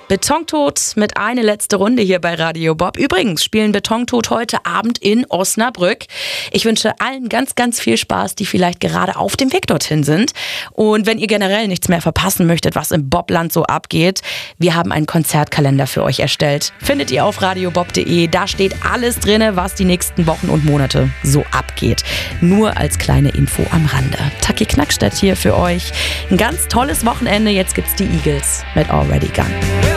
Betontod mit eine letzte Runde hier bei Radio Bob. Übrigens spielen Betontod heute Abend in Osnabrück. Ich wünsche allen ganz, ganz viel Spaß, die vielleicht gerade auf dem Weg dorthin sind. Und wenn ihr generell nichts mehr verpassen möchtet, was im Bobland so abgeht, wir haben einen Konzertkalender für euch erstellt. Findet ihr auf radiobob.de. Da steht alles drin, was die nächsten Wochen und Monate so abgeht. Nur als kleine Info am Rande. Taki Knackstedt hier für euch. Ein ganz tolles Wochenende. Jetzt gibt's die Eagles mit Already Gone.